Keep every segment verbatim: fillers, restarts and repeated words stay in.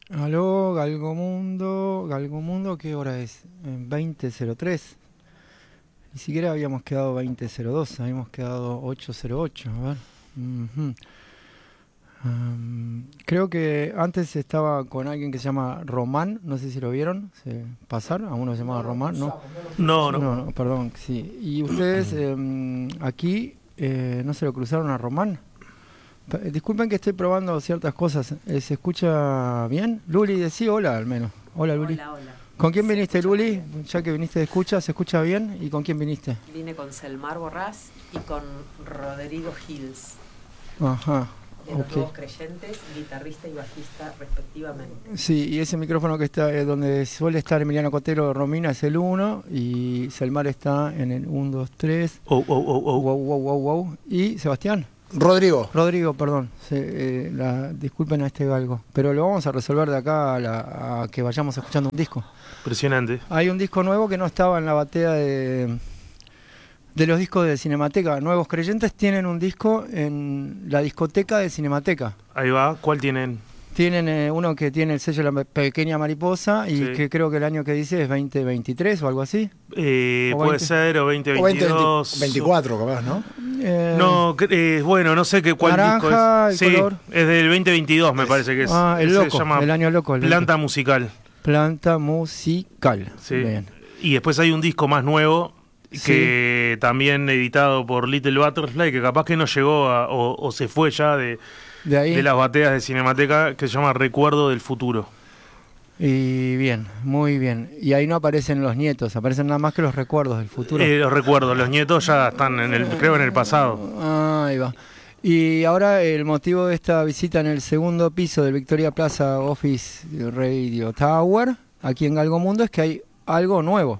Aló, Galgomundo, Galgomundo, ¿qué hora es? veinte cero tres. Ni siquiera habíamos quedado veinte cero dos, habíamos quedado ocho cero ocho, a ver. Uh-huh. Um, creo que antes estaba con alguien que se llama Román, no sé si lo vieron, ¿se pasar? ¿A uno se llamaba no, Román? ¿No? No, no. No, no, perdón, sí. ¿Y ustedes eh, aquí eh, no se lo cruzaron a Román? Disculpen que estoy probando ciertas cosas. ¿Se escucha bien? Luli, decí hola al menos. Hola, Luli. Hola, hola. ¿Con quién viniste, Luli? Ya que viniste de escucha, ¿se escucha bien? ¿Y con quién viniste? Vine con Selmar Borrás y con Rodrigo Hills. Ajá. De los Okay. Nuevos Creyentes, guitarrista y bajista respectivamente. Sí, y ese micrófono que está eh, donde suele estar Emiliano Cotero Romina es el uno y Selmar está en el uno, dos, tres. Oh, oh, oh, oh. Wow, wow, wow, wow. ¿Y Sebastián? Rodrigo. Rodrigo, perdón. Se, eh, la, disculpen a este galgo. Pero lo vamos a resolver de acá a, la, a que vayamos escuchando un disco. Impresionante. Hay un disco nuevo que no estaba en la batea de, de los discos de Cinemateca. Nuevos Creyentes tienen un disco en la discoteca de Cinemateca. Ahí va. ¿Cuál tienen? Tienen eh, uno que tiene el sello de la Pequeña Mariposa y sí. que creo que el año que dice es veinte veintitrés o algo así. Eh, o puede veinte, ser, o veinte veintidós. O veinte veinticuatro, capaz, ¿no? Eh, no, eh, bueno, no sé qué cuál naranja, disco es. El sí, color. Es del veinte veintidós, me parece que es. Ah, el loco, se llama el año loco. El Planta veinte. Musical. Planta Musical. Sí. Bien. Y después hay un disco más nuevo que sí. también editado por Little Butterfly, que capaz que no llegó a, o, o se fue ya de... De, ahí. de las bateas de Cinemateca, que se llama Recuerdo del Futuro. Y bien, muy bien. Y ahí no aparecen los nietos, aparecen nada más que los recuerdos del futuro. Eh, los recuerdos, los nietos ya están, en el, creo, en el pasado. Ah, ahí va. Y ahora el motivo de esta visita en el segundo piso del Victoria Plaza Office Radio Tower, aquí en Galgomundo, es que hay algo nuevo.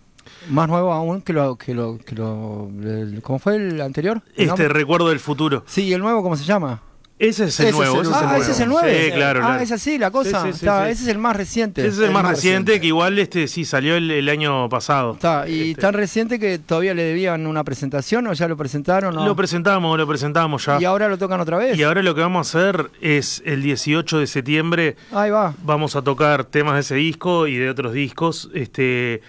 Más nuevo aún que lo... Que lo, que lo el, ¿Cómo fue el anterior? ¿El este, nombre? Recuerdo del Futuro. Sí, ¿y el nuevo cómo se llama? Ese es el ese nuevo. Es ese el, ah, es el nuevo. ese es el nuevo. Sí, claro. Ah, claro. es así la cosa. Sí, sí, sí, Está, sí. Ese es el más reciente. Ese es el, el más, más reciente, reciente, que igual este sí salió el, el año pasado. Está, y este. tan reciente que todavía le debían una presentación o ya lo presentaron. ¿No? Lo presentamos, lo presentamos ya. Y ahora lo tocan otra vez. Y ahora lo que vamos a hacer es el dieciocho de septiembre. Ahí va. Vamos a tocar temas de ese disco y de otros discos este,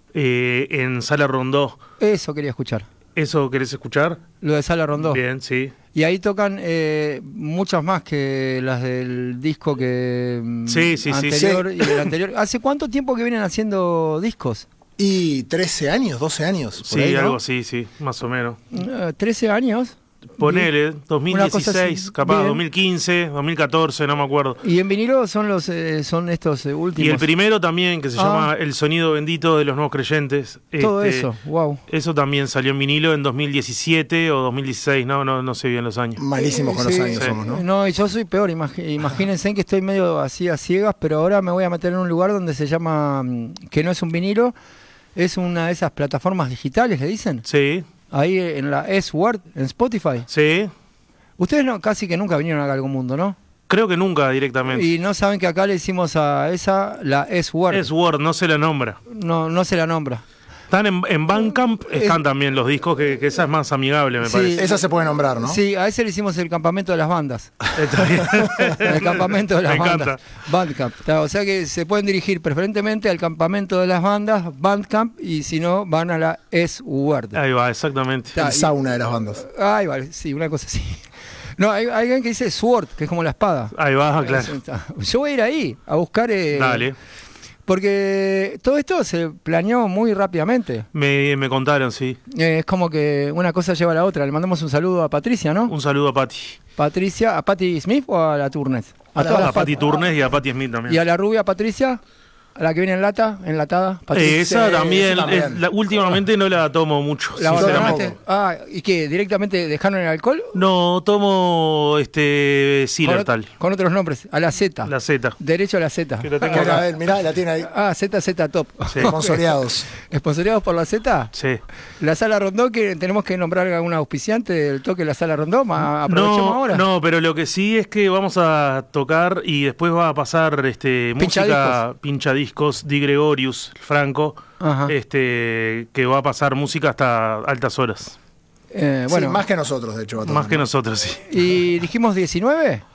eh, en Sala Rondó. Eso quería escuchar. ¿Eso querés escuchar? Lo de Sala Rondó. Bien, sí. Y ahí tocan eh, muchas más que las del disco que sí, sí, anterior sí, y el anterior. ¿Hace cuánto tiempo que vienen haciendo discos? Y trece años, doce años. Por sí, ahí, ¿no? algo así, sí, más o menos. Uh, trece años. Ponele, dos mil dieciséis, capaz, bien. dos mil quince, dos mil catorce, no me acuerdo. Y en vinilo son los eh, son estos eh, últimos. Y el primero también, que se ah. llama El Sonido Bendito de los Nuevos Creyentes. Todo este, eso, wow. Eso también salió en vinilo en dos mil diecisiete o dos mil dieciséis, no no no sé bien los años. Malísimos eh, con sí, los años sí. somos, ¿no? No, y yo soy peor, imag imagínense que estoy medio así a ciegas, pero ahora me voy a meter en un lugar donde se llama, que no es un vinilo, es una de esas plataformas digitales, ¿le dicen? Sí. Ahí en la S-Word, en Spotify. Sí. Ustedes no, casi que nunca vinieron a Galgomundo, ¿no? Creo que nunca directamente. Y no saben que acá le hicimos a esa la S-Word. S-Word, no se la nombra. No, no se la nombra. Están en, en Bandcamp, están es, también los discos, que, que esa es más amigable, me sí, parece. Esa se puede nombrar, ¿no? Sí, a ese le hicimos el campamento de las bandas. Está bien. El campamento de las me bandas. Encanta. Bandcamp. O sea que se pueden dirigir preferentemente al campamento de las bandas, Bandcamp, y si no, van a la S-Word. Ahí va, exactamente. El sauna de las bandas. Ahí va, sí, una cosa así. No, hay, hay alguien que dice Sword, que es como la espada. Ahí va, claro. Yo voy a ir ahí a buscar... Eh, Dale. Porque todo esto se planeó muy rápidamente. Me, me contaron, sí. Eh, es como que una cosa lleva a la otra. Le mandamos un saludo a Patricia, ¿no? Un saludo a Patti. Patricia, ¿a Patti Smith o a la Turnes? A, a, todas a Patti Turnes y a Patti Smith también. ¿Y a la rubia Patricia? ¿A la que viene en lata, enlatada? Eh, esa también, también. Es, la, últimamente no la tomo mucho. ¿La abandonaste? Ah, ¿y qué? ¿Directamente dejaron el alcohol? No, tomo este Silertal. Con, con otros nombres, a la Z. La Z. Derecho a la Z. Que lo tengo acá. Ver, mirá, la tiene ahí. Ah, Z Z Top. Sí. Esponsoreados. ¿Esponsoreados por la Z? Sí. La Sala Rondó, que tenemos que nombrar a algún auspiciante del toque de la Sala Rondó. Aprovechemos no, ahora. No, pero lo que sí es que vamos a tocar y después va a pasar este música pinchadiscos Di Gregorio Franco, este que va a pasar música hasta altas horas. Eh, bueno, sí, más que nosotros, de hecho. Más que nosotros, sí. ¿Y dijimos diecinueve?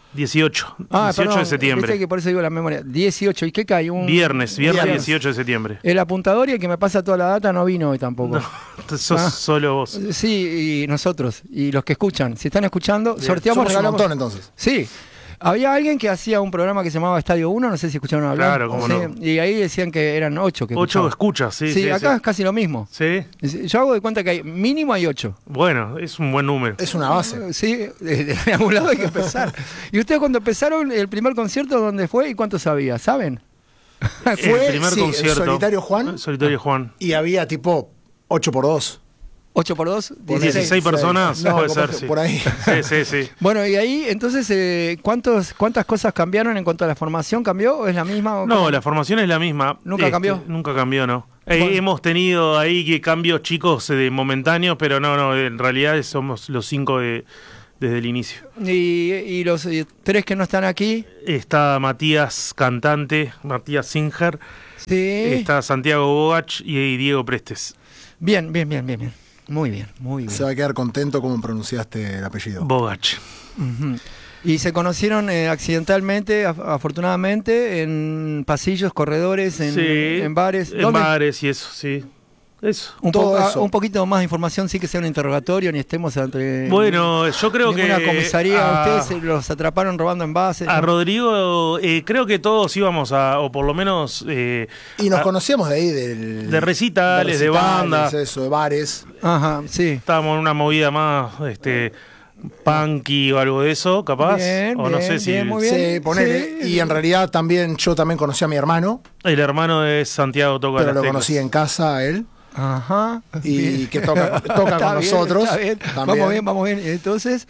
dieciocho. Ah, dieciocho perdón, de septiembre. viste que por eso digo la memoria. dieciocho. ¿Y qué cae? Un Viernes, viernes, viernes. dieciocho de septiembre. El apuntador y el que me pasa toda la data no vino hoy tampoco. No, sos Ah. solo vos. Sí, y nosotros, y los que escuchan. Si están escuchando, Bien. sorteamos, Somos un regalamos. montón entonces. Sí. Había alguien que hacía un programa que se llamaba Estadio uno, no sé si escucharon hablar. Claro, cómo Sí, no. y ahí decían que eran ocho. Que Ocho escuchaban. escuchas, sí. Sí, Sí, acá sí. es casi lo mismo. Sí. Yo hago de cuenta que hay mínimo hay ocho. Bueno, es un buen número. Es una base. Sí, de, de algún lado hay que empezar. ¿Y ustedes cuando empezaron el primer concierto, dónde fue y cuánto sabía? ¿Saben? Fue, el primer sí, el concierto. Solitario Juan. El Solitario Juan. Y había tipo ocho por dos. ¿ocho por dos? dieciséis personas, No, puede como ser, que sí. por ahí. Sí, sí, sí. Bueno, y ahí, entonces, eh, ¿cuántos, ¿cuántas cosas cambiaron en cuanto a la formación? ¿Cambió o es la misma? O No, cómo? la formación es la misma. ¿Nunca Este, cambió? Nunca cambió, no. Eh, Bueno. hemos tenido ahí que cambios chicos eh, de momentáneos, pero no, no, en realidad somos los cinco de, desde el inicio. Y, y los eh, tres que no están aquí. Está Matías Cantante, Matías Singer, Sí. está Santiago Bogach y, y Diego Prestes. Bien, bien, bien, bien, bien. Muy bien, muy bien. Se va a quedar contento como pronunciaste el apellido. Bogach. Ujú. Y se conocieron eh, accidentalmente, af- afortunadamente, en pasillos, corredores, en, Sí, en bares. En ¿Dónde? bares y eso, sí. Eso. Un, Todo po- ah, eso. un poquito más de información, sí que sea un interrogatorio, ni estemos entre. Bueno, yo creo que ninguna comisaría. a- Ustedes se los atraparon robando envases. A ¿no? Rodrigo, eh, creo que todos íbamos a, o por lo menos... eh, Y nos a- conocíamos de ahí, del, De recitales, de bandas. Eso, de bares. Ajá, sí. Estábamos en una movida más este punky o algo de eso, capaz. Bien, o no bien, sé si bien, muy bien. Sí, ponele. Sí. Y en realidad también yo también conocí a mi hermano, el hermano de Santiago toca pero las lo teclas. conocí en casa a él. Ajá. Y bien. que toca- toca Está con bien, nosotros está bien. también. Vamos bien, vamos bien. Entonces,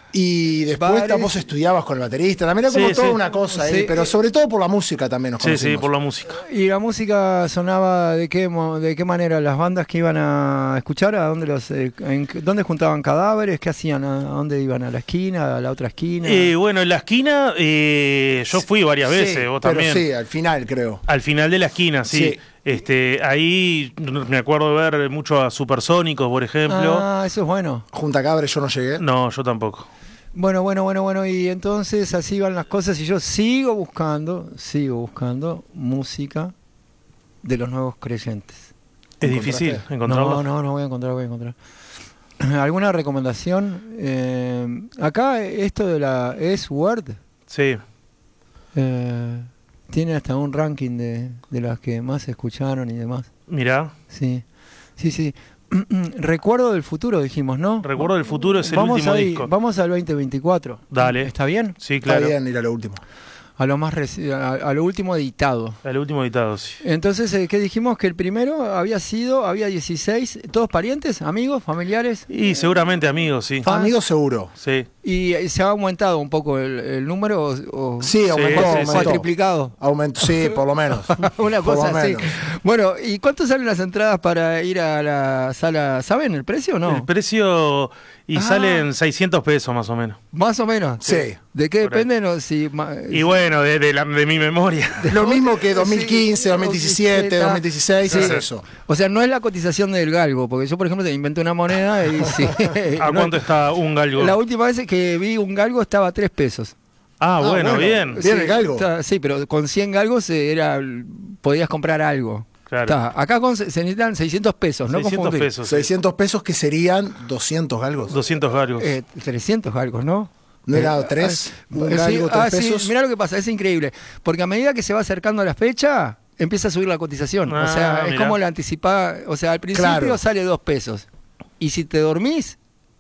Y después Bares. vos estudiabas con el baterista. También era como Sí, toda sí. una cosa ahí, Sí. pero sobre todo por la música también nos Sí, conocimos. sí, por la música. ¿y la música sonaba de qué mo- de qué manera? ¿Las bandas que iban a escuchar? ¿A dónde los eh, en qué- dónde juntaban cadáveres? ¿Qué hacían? ¿A, a dónde iban? ¿A la esquina? ¿A la otra esquina? Eh, bueno, en la esquina eh, yo fui varias Sí, veces, vos pero también. sí, al final creo. Al final de la esquina, sí. Sí. Este, ahí me acuerdo de ver mucho a Supersónicos, por ejemplo. Ah, eso es bueno. Junta Cabres yo no llegué. No, yo tampoco. Bueno, bueno, bueno, bueno. Y entonces así van las cosas y yo sigo buscando, sigo buscando música de los nuevos creyentes. Es ¿Encontraste? difícil encontrarlo. No, no, no voy a encontrar, voy a encontrar. ¿Alguna recomendación? Eh, acá esto de la S-Word Sí. eh, tiene hasta un ranking de, de las que más se escucharon y demás. Mirá, Sí, sí, sí. Recuerdo del futuro, dijimos, ¿no? Recuerdo del futuro es el vamos último ahí, disco. Vamos al veinte veinticuatro. Dale. ¿Está bien? Sí, Está claro. bien ir a lo último. A lo más reci- a, a lo último editado. El último editado, sí. Entonces, eh, ¿qué dijimos? Que el primero había sido, había dieciséis, todos parientes, amigos, familiares, Y seguramente amigos, sí. Ah. Amigos seguro. Sí. y eh, se ha aumentado un poco el, el número o, o Sí, aumentó, sí, sí. aumentó. cuatriplicado. Aumentó, sí, por lo menos. Una Por cosa lo así. menos. Bueno, ¿y cuánto salen las entradas para ir a la sala? ¿Saben el precio o no? El precio y Ah. salen seiscientos pesos más o menos. Más o menos. Sí. ¿De qué Por ahí. depende? No, si, ma- Y bueno, de, de, la- de mi memoria. Lo mismo que dos mil quince, Sí, dos mil diecisiete, dos mil dieciséis, Sí. es eso. O sea, no es la cotización del galgo, porque yo, por ejemplo, te inventé una moneda y sí. ¿A No- cuánto está un galgo? La última vez que vi un galgo estaba a tres pesos. Ah, Ah, bueno, bueno. bien. Bien el galgo. está- sí, pero con cien galgos eh, era podías comprar algo. Claro. Está, acá con, se se necesitan seiscientos pesos, ¿no? seiscientos Confundir. pesos. sí. seiscientos pesos que serían doscientos galgos. doscientos galgos. Eh, trescientos galgos, ¿no? ¿No era Eh, tres? ah, Un sí, galgo, ah, tres sí, pesos. mirá lo que pasa, es increíble. Porque a medida que se va acercando a la fecha, empieza a subir la cotización. o Ah, sea, es mirá. como la anticipada. O sea, al principio Claro. sale dos pesos. Y si te dormís,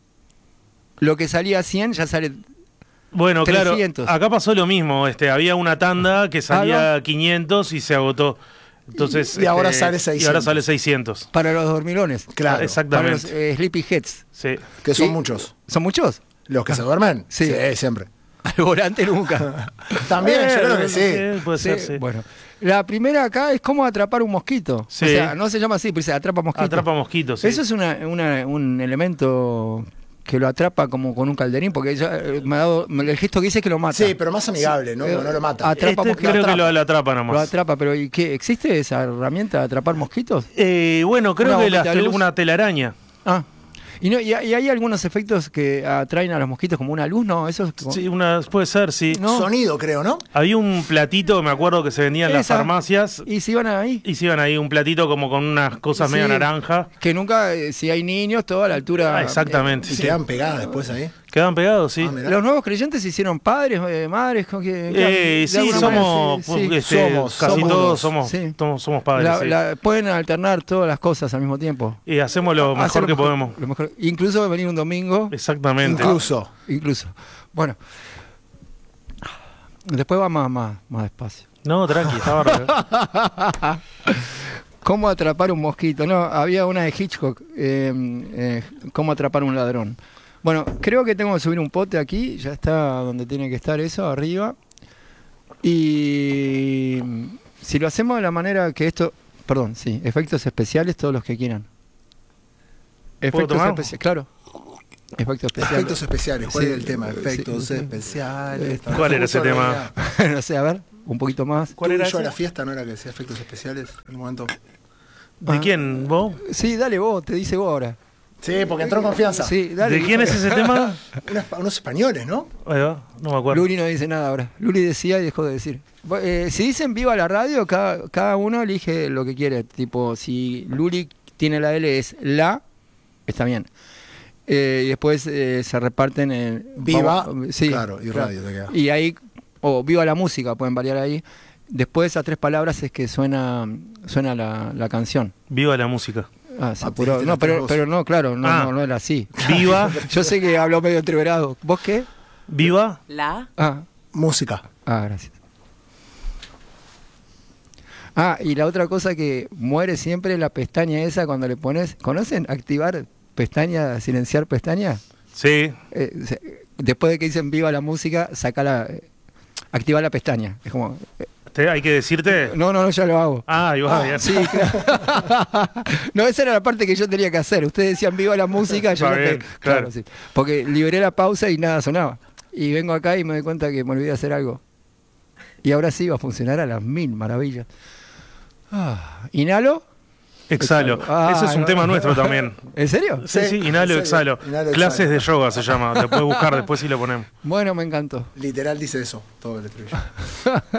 lo que salía a cien ya sale. Bueno, trescientos. claro, acá pasó lo mismo. Este, había una tanda que salía Ah, quinientos y se agotó. Entonces, Y- y ahora este, sale Y ahora seiscientos. sale seiscientos. Para los dormilones. Claro, Para exactamente. los eh, sleepy heads. Sí. que son Y- muchos. ¿Son muchos? ¿Los que se duermen? Sí. siempre. Al volante nunca. También, yo Eh, creo que no sí. sé, puede Sí, ser, sí. Bueno, la primera acá es cómo atrapar un mosquito. Sí. O sea, no se llama así, pero se atrapa mosquito. Atrapa mosquitos. sí. Eso es una, una- un elemento que lo atrapa como con un calderín, porque ya, eh, me ha dado, me- el gesto que dice es que lo mata. Sí, pero más amigable, ¿no? Eh, No lo mata. atrapa Este mosquitos. creo que atrapa. lo, lo atrapa nomás. Lo atrapa, pero ¿y qué? ¿Existe esa herramienta de atrapar mosquitos? Eh, bueno, creo Una que la bombita de tel- luz. una telaraña. Ah. ¿Y, no, y, y hay algunos efectos que atraen a los mosquitos como una luz? ¿No? Eso es como... Sí, una, puede ser, sí. ¿No? Sonido, creo, ¿no? Había un platito, me acuerdo, que se vendía en las Esa. farmacias. ¿Y si iban ahí? Y se iban ahí un platito como con unas cosas Sí. medio naranja. Que nunca, eh, si hay niños, todo a la altura... Ah, exactamente. Y Sí. quedan pegadas después ahí. Quedan pegados, sí. Ah, mirá. ¿Los nuevos creyentes se hicieron padres, eh, madres? ¿Con qué- Eh, de sí, alguna somos, manera, sí, sí. este, Somos, casi somos. todos somos, Sí. somos, somos padres. La- sí. la- pueden alternar todas las cosas al mismo tiempo. Y hacemos lo Hacer mejor lo que podemos. lo mejor. Incluso venir un domingo. Exactamente. Incluso. Incluso. Bueno. Después va más, más, más despacio. No, tranqui, está bárbaro. ¿Cómo atrapar un mosquito? No, había una de Hitchcock. eh, eh, ¿Cómo atrapar un ladrón? Bueno, creo que tengo que subir un pote aquí. Ya está donde tiene que estar eso, arriba. Y si lo hacemos de la manera que esto... Perdón, sí. Efectos especiales, todos los que quieran. Efectos tomar? especiales, claro. Efectos especiales. Efectos especiales. ¿Cuál Sí, es el tema? Efectos sí. especiales. ¿Cuál era ese tema? No sé, a ver, un poquito más. ¿Cuál era yo a ese? la fiesta? ¿No era que decía efectos especiales? En un momento. ¿De Ah. quién? ¿Vos? Sí, dale vos, te dice vos ahora. Sí, porque entró en confianza. Sí, dale. ¿De quién es ese tema? Unos, unos españoles, ¿no? Ahí va, no me acuerdo. Luli no dice nada ahora. Luli decía y dejó de decir. Eh, si dicen viva la radio, cada, cada uno elige lo que quiere. Tipo, si Luli tiene la L es la, está bien. Eh, y después eh, se reparten en... Viva, vamos, sí, claro, y radio te queda. Y ahí, o viva la música, pueden variar ahí. Después esas tres palabras es que suena, suena la, la canción. Viva la música. Ah, se Ah, apuró. dijiste No, las tres pero, voces. pero no, claro, no, Ah. no, no era así. Viva, Yo sé que habló medio entreverado. ¿Vos qué? viva. La. Ah, Música. ah, gracias. Ah, y la otra cosa que muere siempre es la pestaña esa cuando le pones... ¿Conocen? Activar pestaña, silenciar pestaña. Sí, Eh, se- después de que dicen viva la música, saca la... eh, activa la pestaña. Es como... eh, te- hay que decirte. no, no, no, ya lo hago. Ah, ahí va, bien. Sí, claro. No, esa era la parte que yo tenía que hacer. Ustedes decían viva la música, yo Está no bien, te- claro. sí. Porque liberé la pausa y nada sonaba. Y vengo acá y me doy cuenta que me olvidé hacer algo. Y ahora sí va a funcionar a las mil maravillas. Ah, ¿inhalo? Exhalo. Ah, Ese es un no. tema nuestro también. ¿En serio? Sí, sí, Sí, inhalo, en serio. exhalo. Inhalo, Clases exhalo. de yoga se llama. Te puedes buscar después si lo ponemos. Bueno, me encantó. Literal dice eso, todo el estribillo.